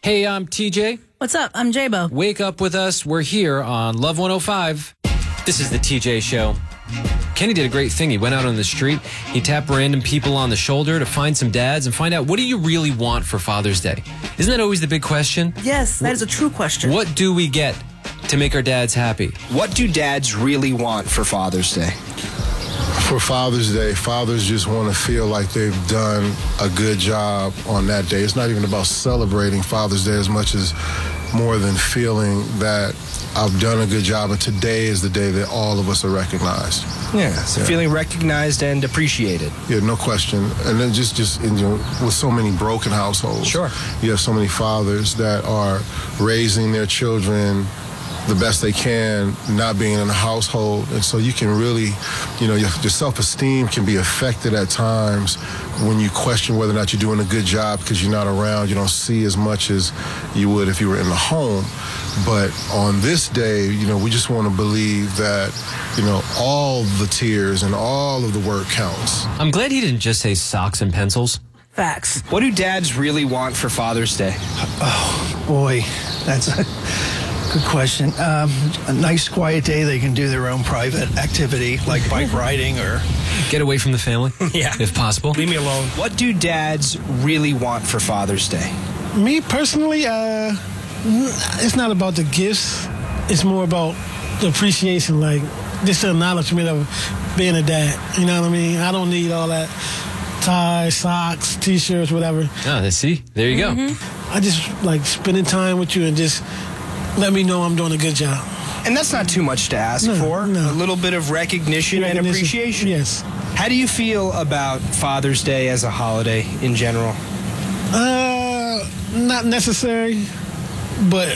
Hey, I'm TJ. What's up? I'm J-Bo. Wake up with us. We're here on Love 105. This is the TJ Show. Kenny did a great thing. He went out on the street. He tapped random people on the shoulder to find some dads and find out, what do you really want for Father's Day? Isn't that always the big question? Yes, that is a true question. What do we get to make our dads happy? What do dads really want for Father's Day? For Father's Day, fathers just want to feel like they've done a good job on that day. It's not even about celebrating Father's Day as much as more than feeling that I've done a good job, and today is the day that all of us are recognized. Feeling recognized and appreciated. Yeah, no question. And then just with so many broken households. Sure. You have so many fathers that are raising their children the best they can, not being in a household. And so you can really, your self-esteem can be affected at times when you question whether or not you're doing a good job because you're not around. You don't see as much as you would if you were in the home. But on this day, we just want to believe that, all the tears and all of the work counts. I'm glad he didn't just say socks and pencils. Facts. What do dads really want for Father's Day? Oh, boy, that's a good question. A nice quiet day they can do their own private activity, like bike riding or... Get away from the family, if possible. Leave me alone. What do dads really want for Father's Day? Me personally, it's not about the gifts. It's more about the appreciation, like just the acknowledgement of being a dad. You know what I mean? I don't need all that ties, socks, T-shirts, whatever. Oh, see? There you go. I just like spending time with you and just let me know I'm doing a good job. And that's not too much to ask for. No. A little bit of recognition and appreciation. Yes. How do you feel about Father's Day as a holiday in general? Not necessary, but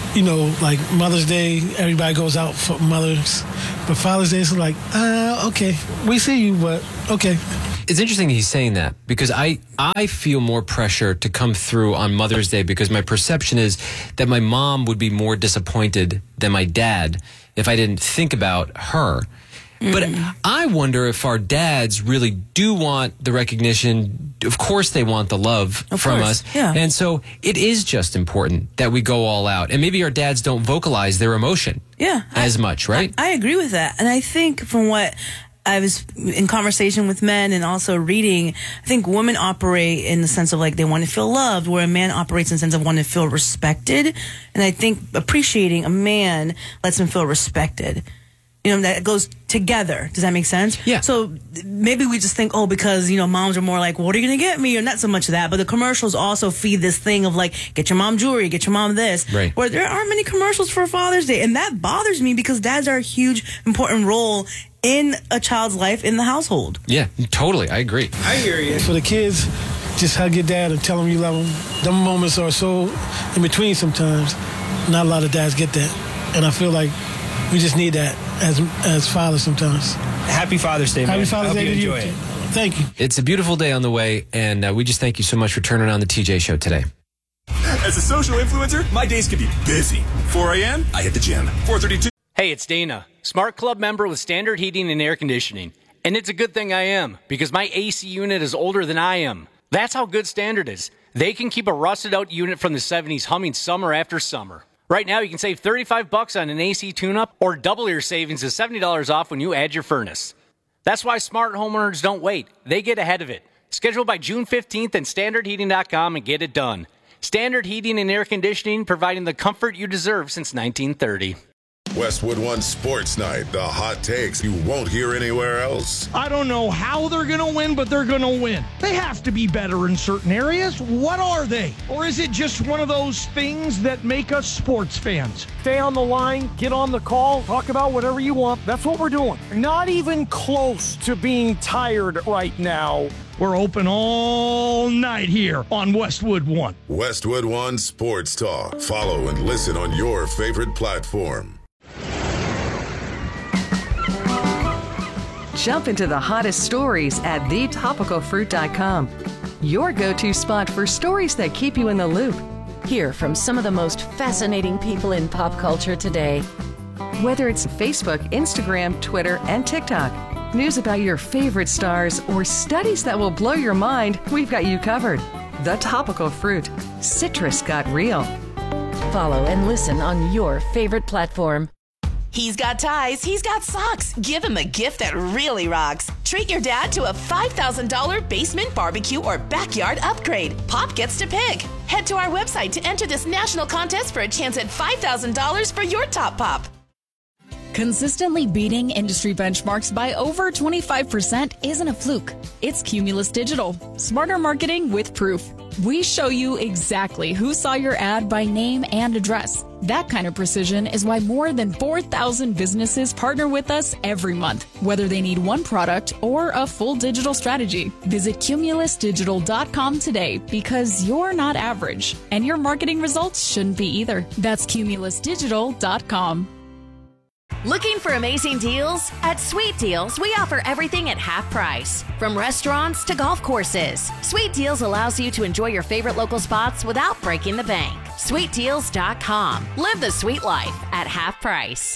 like Mother's Day, everybody goes out for mothers. But Father's Day is like, okay, we see you, but okay. It's interesting he's saying that because I feel more pressure to come through on Mother's Day because my perception is that my mom would be more disappointed than my dad if I didn't think about her. But I wonder if our dads really do want the recognition. Of course they want the love from us. Yeah. And so it is just important that we go all out. And maybe our dads don't vocalize their emotion as much, right? I agree with that. And I think from what I was in conversation with men and also reading, I think women operate in the sense of like they want to feel loved, where a man operates in the sense of wanting to feel respected. And I think appreciating a man lets him feel respected. That goes together. Does that make sense? Yeah. So maybe we just think, because, moms are more like, what are you going to get me? Or not so much of that. But the commercials also feed this thing of like, get your mom jewelry, get your mom this. Right. Where there aren't many commercials for Father's Day. And that bothers me because dads are a huge, important role in a child's life in the household. Yeah, totally. I agree. I hear you. For the kids, just hug your dad and tell them you love them. Them moments are so in between sometimes. Not a lot of dads get that. And I feel like we just need that as fathers sometimes. Happy Father's Day, man. Happy Father's Day to you. Enjoy it. Thank you. It's a beautiful day on the way, and we just thank you so much for turning on the TJ Show today. As a social influencer, my days can be busy. 4 a.m., I hit the gym. 4:32. Hey, it's Dana, Smart Club member with Standard Heating and Air Conditioning. And it's a good thing I am, because my AC unit is older than I am. That's how good Standard is. They can keep a rusted out unit from the 70s humming summer after summer. Right now, you can save $35 on an AC tune-up or double your savings to $70 off when you add your furnace. That's why smart homeowners don't wait. They get ahead of it. Schedule by June 15th at standardheating.com and get it done. Standard Heating and Air Conditioning, providing the comfort you deserve since 1930. Westwood One Sports Night, the hot takes you won't hear anywhere else. I don't know how they're going to win, but they're going to win. They have to be better in certain areas. What are they? Or is it just one of those things that make us sports fans? Stay on the line, get on the call, talk about whatever you want. That's what we're doing. Not even close to being tired right now. We're open all night here on Westwood One. Westwood One Sports Talk. Follow and listen on your favorite platform. Jump into the hottest stories at thetopicalfruit.com. Your go-to spot for stories that keep you in the loop. Hear from some of the most fascinating people in pop culture today. Whether it's Facebook, Instagram, Twitter, and TikTok, news about your favorite stars, or studies that will blow your mind, we've got you covered. The Topical Fruit. Citrus got real. Follow and listen on your favorite platform. He's got ties, he's got socks. Give him a gift that really rocks. Treat your dad to a $5,000 basement barbecue or backyard upgrade. Pop gets to pick. Head to our website to enter this national contest for a chance at $5,000 for your top pop. Consistently beating industry benchmarks by over 25% isn't a fluke. It's Cumulus Digital. Smarter marketing with proof. We show you exactly who saw your ad by name and address. That kind of precision is why more than 4,000 businesses partner with us every month, whether they need one product or a full digital strategy. Visit cumulusdigital.com today because you're not average, and your marketing results shouldn't be either. That's cumulusdigital.com. Looking for amazing deals? At Sweet Deals, we offer everything at half price. From restaurants to golf courses, Sweet Deals allows you to enjoy your favorite local spots without breaking the bank. SweetDeals.com. Live the sweet life at half price.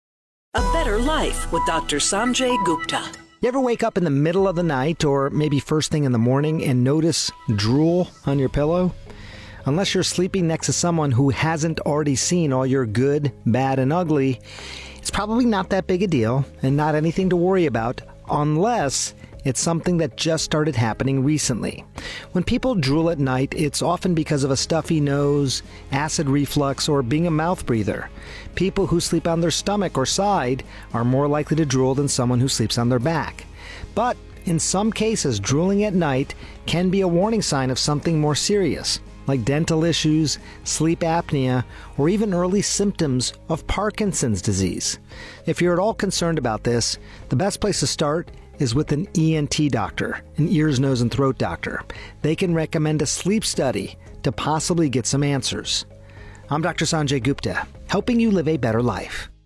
A Better Life with Dr. Sanjay Gupta. You ever wake up in the middle of the night or maybe first thing in the morning and notice drool on your pillow? Unless you're sleeping next to someone who hasn't already seen all your good, bad, and ugly, it's probably not that big a deal and not anything to worry about unless it's something that just started happening recently. When people drool at night, it's often because of a stuffy nose, acid reflux, or being a mouth breather. People who sleep on their stomach or side are more likely to drool than someone who sleeps on their back. But in some cases, drooling at night can be a warning sign of something more serious, like dental issues, sleep apnea, or even early symptoms of Parkinson's disease. If you're at all concerned about this, the best place to start is with an ENT doctor, an ears, nose, and throat doctor. They can recommend a sleep study to possibly get some answers. I'm Dr. Sanjay Gupta, helping you live a better life.